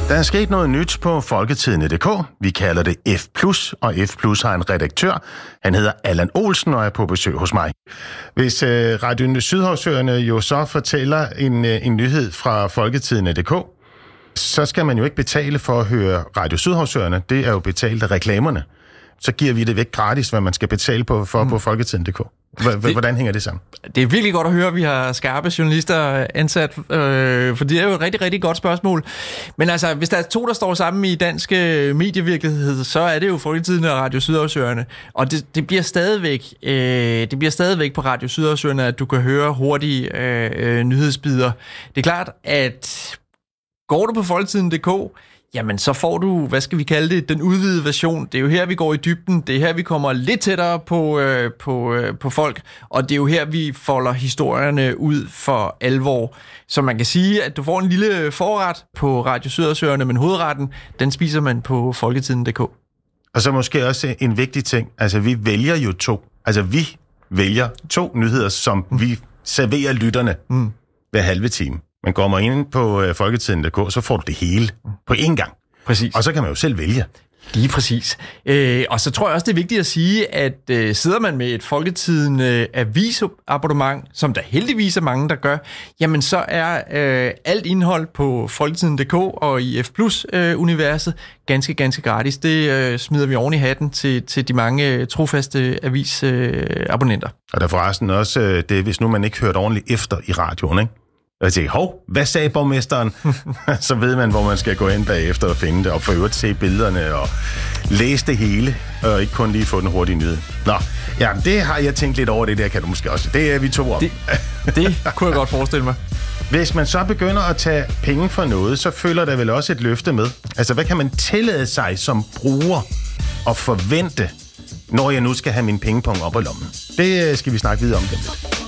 Der er sket noget nyt på Folketidende.dk. Vi kalder det F+, og F+ har en redaktør. Han hedder Allan Olsen og er på besøg hos mig. Hvis Radio Sydhavsøerne jo så fortæller en nyhed fra Folketidende.dk, så skal man jo ikke betale for at høre Radio Sydhavsøerne. Det er jo betalt af reklamerne. Så giver vi det væk gratis, hvad man skal betale på Folketidende.dk. Hvordan hænger det sammen? Det er virkelig godt at høre, at vi har skarpe journalister ansat, for det er jo et rigtig, rigtig godt spørgsmål. Men altså, hvis der er to, der står sammen i dansk medievirkelighed, så er det jo Folketidende og Radio Sydhavsøerne. Og det bliver stadigvæk på Radio Sydhavsøerne, at du kan høre hurtige nyhedsbider. Det er klart, at går du på Folketidende.dk, jamen så får du, hvad skal vi kalde det, den udvidede version. Det er jo her, vi går i dybden. Det er her, vi kommer lidt tættere på folk. Og det er jo her, vi folder historierne ud for alvor. Så man kan sige, at du får en lille forret på Radio Sydhavsøerne, men hovedretten, den spiser man på Folketidende.dk. Og så måske også en vigtig ting. Altså, vi vælger to nyheder, som vi serverer lytterne hver halve time. Man går ind på Folketidende.dk, så får du det hele på én gang. Præcis. Og så kan man jo selv vælge. Lige præcis. Og så tror jeg også, det er vigtigt at sige, at sidder man med et Folketidende avisabonnement, som der heldigvis er mange, der gør, jamen så er alt indhold på Folketidende.dk og i F+-universet ganske, ganske gratis. Det smider vi oven i hatten til de mange trofaste avisabonnenter. Og der er forresten også, det hvis nu man ikke hørte ordentligt efter i radioen, ikke? Og jeg tænker, hvad sagde borgmesteren? Så ved man, hvor man skal gå ind bagefter og finde det, og for øvrigt se billederne og læse det hele, og ikke kun lige få den hurtige nyhed. Nå, ja, det har jeg tænkt lidt over, det der kan du måske også. Det er vi to om. Det kunne jeg godt forestille mig. Hvis man så begynder at tage penge for noget, så følger der vel også et løfte med. Altså, hvad kan man tillade sig som bruger at forvente, når jeg nu skal have min pengepung op i lommen? Det skal vi snakke videre om lidt.